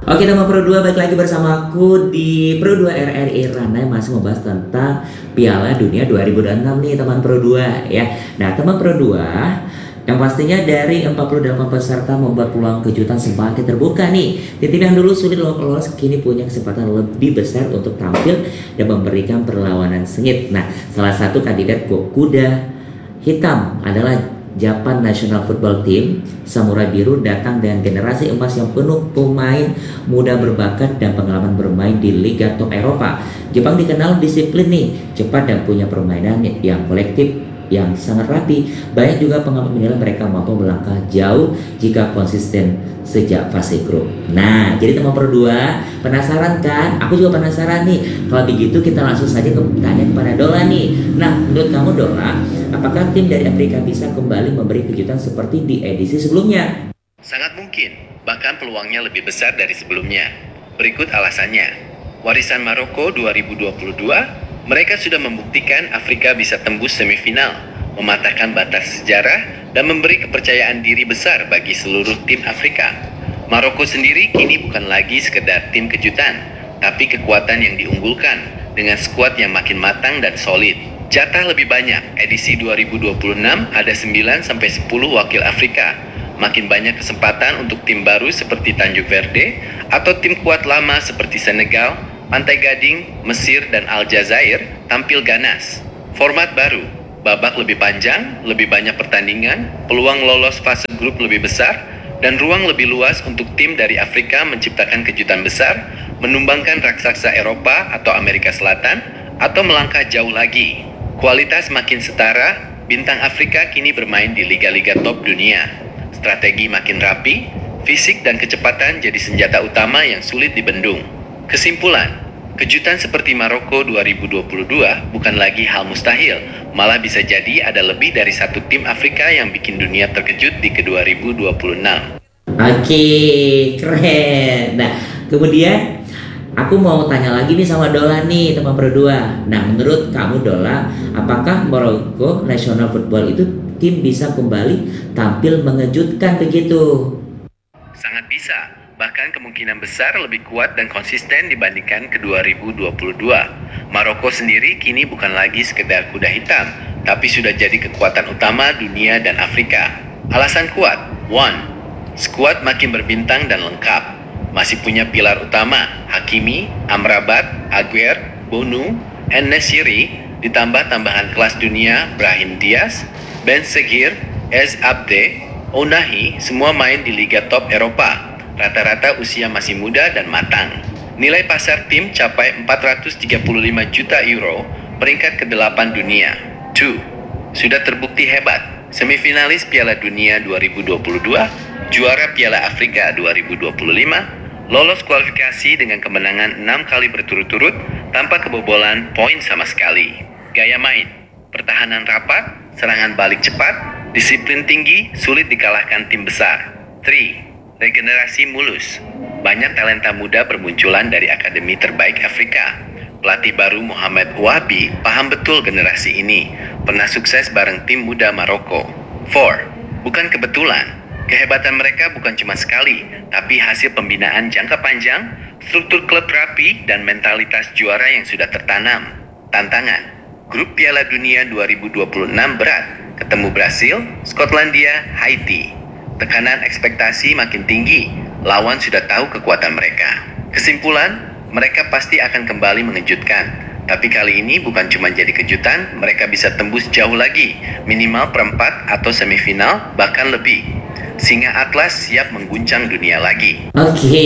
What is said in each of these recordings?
Oke teman Pro 2, balik lagi bersamaku di Pro 2 RRI Ranai, masih membahas tentang Piala Dunia 2026 nih teman Pro 2 ya. Nah teman Pro 2, yang pastinya dari 48 peserta membuat peluang kejutan semakin terbuka nih. Di tim yang dulu sulit lolos kini punya kesempatan lebih besar untuk tampil dan memberikan perlawanan sengit. Nah salah satu kandidat kuda hitam adalah Japan National Football Team. Samurai Biru datang dengan generasi emas yang penuh pemain muda berbakat dan pengalaman bermain di Liga Top Eropa. Jepang dikenal disiplin nih, cepat dan punya permainan yang kolektif yang sangat rapi. Banyak juga pengamat menilai mereka mampu melangkah jauh jika konsisten sejak fase grup. Nah, jadi teman Pro 2, penasaran kan? Aku juga penasaran nih. Kalau begitu kita langsung saja tanya kepada Dola nih. Nah, menurut kamu Dola, apakah tim dari Afrika bisa kembali memberi kejutan seperti di edisi sebelumnya? Sangat mungkin, bahkan peluangnya lebih besar dari sebelumnya. Berikut alasannya. Warisan Maroko 2022, mereka sudah membuktikan Afrika bisa tembus semifinal, mematahkan batas sejarah, dan memberi kepercayaan diri besar bagi seluruh tim Afrika. Maroko sendiri kini bukan lagi sekedar tim kejutan, tapi kekuatan yang diunggulkan dengan skuad yang makin matang dan solid. Jatah lebih banyak, edisi 2026 ada 9-10 wakil Afrika. Makin banyak kesempatan untuk tim baru seperti Tanjung Verde, atau tim kuat lama seperti Senegal, Pantai Gading, Mesir, dan Aljazair tampil ganas. Format baru, babak lebih panjang, lebih banyak pertandingan, peluang lolos fase grup lebih besar, dan ruang lebih luas untuk tim dari Afrika menciptakan kejutan besar, menumbangkan raksasa Eropa atau Amerika Selatan, atau melangkah jauh lagi. Kualitas makin setara, bintang Afrika kini bermain di liga-liga top dunia. Strategi makin rapi, fisik dan kecepatan jadi senjata utama yang sulit dibendung. Kesimpulan, kejutan seperti Maroko 2022 bukan lagi hal mustahil, malah bisa jadi ada lebih dari satu tim Afrika yang bikin dunia terkejut di ke-2026. Oke, keren. Nah, kemudian aku mau tanya lagi nih sama Dola nih, teman Pro 2. Nah, menurut kamu Dola, apakah Maroko National Football itu tim bisa kembali tampil mengejutkan begitu? Sangat bisa, bahkan kemungkinan besar lebih kuat dan konsisten dibandingkan ke-2022. Maroko sendiri kini bukan lagi sekedar kuda hitam, tapi sudah jadi kekuatan utama dunia dan Afrika. Alasan kuat, 1. Skuad makin berbintang dan lengkap. Masih punya pilar utama, Hakimi, Amrabat, Aguer, Bonu, En-Nesyri, ditambah tambahan kelas dunia Brahim Diaz, Ben Seghir, Ez Abde, Ounahi, semua main di Liga Top Eropa. Rata-rata usia masih muda dan matang. Nilai pasar tim capai 435 juta euro, peringkat ke-8 dunia. 2. Sudah terbukti hebat. Semifinalis Piala Dunia 2022, juara Piala Afrika 2025, lolos kualifikasi dengan kemenangan 6 kali berturut-turut tanpa kebobolan poin sama sekali. Gaya main, pertahanan rapat, serangan balik cepat, disiplin tinggi, sulit dikalahkan tim besar. 3. Regenerasi mulus. Banyak talenta muda bermunculan dari akademi terbaik Afrika. Pelatih baru Mohamed Wahabi paham betul generasi ini. Pernah sukses bareng tim muda Maroko. 4. Bukan kebetulan. Kehebatan mereka bukan cuma sekali, tapi hasil pembinaan jangka panjang, struktur klub rapi, dan mentalitas juara yang sudah tertanam. Tantangan. Grup Piala Dunia 2026 berat. Ketemu Brasil, Skotlandia, Haiti. Tekanan ekspektasi makin tinggi, lawan sudah tahu kekuatan mereka. Kesimpulan, mereka pasti akan kembali mengejutkan. Tapi kali ini bukan cuma jadi kejutan, mereka bisa tembus jauh lagi, minimal perempat atau semifinal, bahkan lebih. Singa Atlas siap mengguncang dunia lagi. Oke.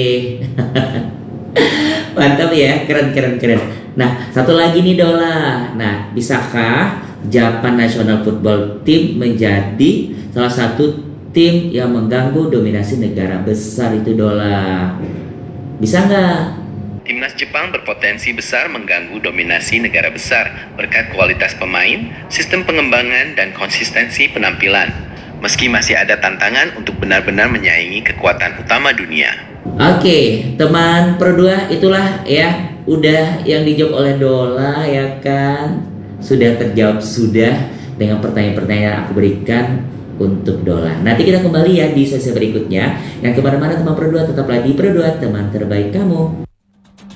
Mantap ya, keren. Nah, satu lagi nih Dola. Nah, bisakah Japan National Football Team menjadi salah satu tim yang mengganggu dominasi negara besar itu Dola? Bisa nggak? Timnas Jepang berpotensi besar mengganggu dominasi negara besar berkat kualitas pemain, sistem pengembangan, dan konsistensi penampilan. Meski masih ada tantangan untuk benar-benar menyaingi kekuatan utama dunia. Oke, teman Pro 2, itulah ya, udah yang dijawab oleh Dola ya kan. Sudah terjawab sudah dengan pertanyaan-pertanyaan yang aku berikan. untuk dolar. Nanti kita kembali ya di sesi berikutnya. Yang kemana-mana teman Pro 2, tetaplah di Pro 2, teman terbaik kamu.